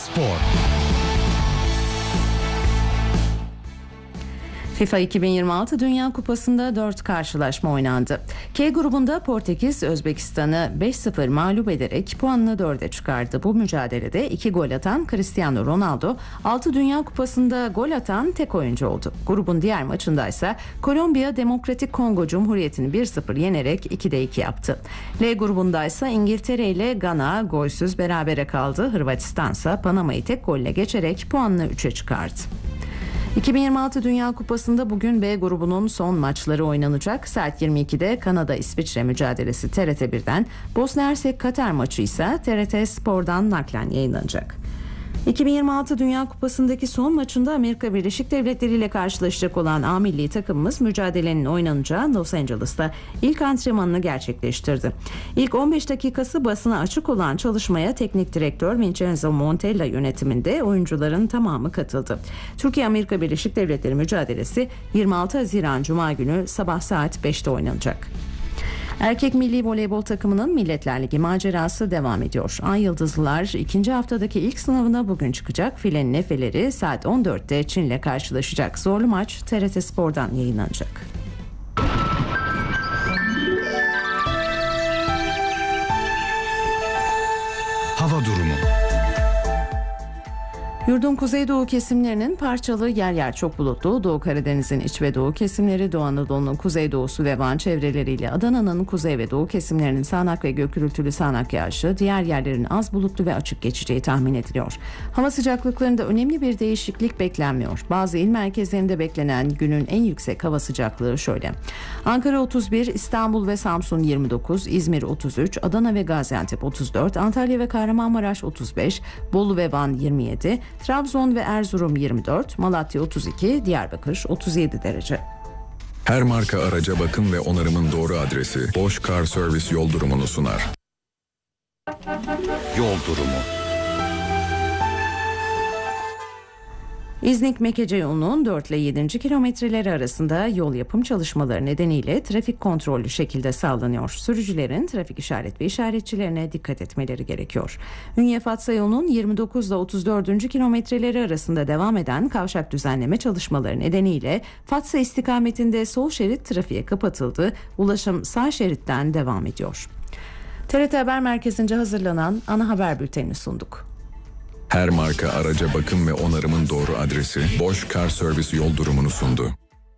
Spor. FIFA 2026 Dünya Kupası'nda 4 karşılaşma oynandı. K grubunda Portekiz, Özbekistan'ı 5-0 mağlup ederek puanını 4'e çıkardı. Bu mücadelede 2 gol atan Cristiano Ronaldo, 6 Dünya Kupası'nda gol atan tek oyuncu oldu. Grubun diğer maçında ise Kolombiya, Demokratik Kongo Cumhuriyeti'ni 1-0 yenerek 2'de 2 yaptı. L grubunda ise İngiltere ile Gana golsüz berabere kaldı. Hırvatistan ise Panama'yı tek golle geçerek puanını 3'e çıkardı. 2026 Dünya Kupası'nda bugün B grubunun son maçları oynanacak. Saat 22'de Kanada-İsviçre mücadelesi TRT1'den, Bosna Hersek-Katar maçı ise TRT Spor'dan naklen yayınlanacak. 2026 Dünya Kupası'ndaki son maçında Amerika Birleşik Devletleri ile karşılaşacak olan A milli takımımız mücadelenin oynanacağı Los Angeles'ta ilk antrenmanını gerçekleştirdi. İlk 15 dakikası basına açık olan çalışmaya teknik direktör Vincenzo Montella yönetiminde oyuncuların tamamı katıldı. Türkiye-Amerika Birleşik Devletleri mücadelesi 26 Haziran Cuma günü sabah saat 5'te oynanacak. Erkek milli voleybol takımının Milletler Ligi macerası devam ediyor. Ay Yıldızlılar ikinci haftadaki ilk sınavına bugün çıkacak. Filenin Efeleri saat 14'te Çin'le karşılaşacak. Zorlu maç TRT Spor'dan yayınlanacak. Hava durumu. Yurdun kuzeydoğu kesimlerinin parçalı yer yer çok bulutlu, Doğu Karadeniz'in iç ve doğu kesimleri, Doğu Anadolu'nun kuzeydoğusu ve Van çevreleriyle Adana'nın kuzey ve doğu kesimlerinin sağanak ve gök gürültülü sağanak yağışı, diğer yerlerin az bulutlu ve açık geçeceği tahmin ediliyor. Hava sıcaklıklarında önemli bir değişiklik beklenmiyor. Bazı il merkezlerinde beklenen günün en yüksek hava sıcaklığı şöyle: Ankara 31, İstanbul ve Samsun 29, İzmir 33, Adana ve Gaziantep 34, Antalya ve Kahramanmaraş 35, Bolu ve Van 27, Trabzon ve Erzurum 24, Malatya 32, Diyarbakır 37 derece. Her marka araca bakım ve onarımın doğru adresi Bosch Car Service yol durumunu sunar. Yol durumu. İznik-Mekece yolunun 4 ile 7. kilometreleri arasında yol yapım çalışmaları nedeniyle trafik kontrollü şekilde sağlanıyor. Sürücülerin trafik işaret ve işaretçilerine dikkat etmeleri gerekiyor. Ünye-Fatsa yolunun 29 ile 34. kilometreleri arasında devam eden kavşak düzenleme çalışmaları nedeniyle Fatsa istikametinde sol şerit trafiğe kapatıldı. Ulaşım sağ şeritten devam ediyor. TRT Haber Merkezi'nce hazırlanan ana haber bültenini sunduk. Her marka araca bakım ve onarımın doğru adresi Bosch Car Service yol durumunu sundu.